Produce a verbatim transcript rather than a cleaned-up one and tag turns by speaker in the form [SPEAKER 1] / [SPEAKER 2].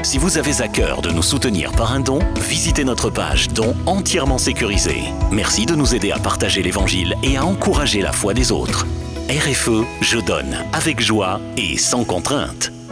[SPEAKER 1] Si vous avez à cœur de nous soutenir par un don, visitez notre page Dons entièrement sécurisée. Merci de nous aider à partager l'Évangile et à encourager la foi des autres. R F E, je donne avec joie et sans contrainte.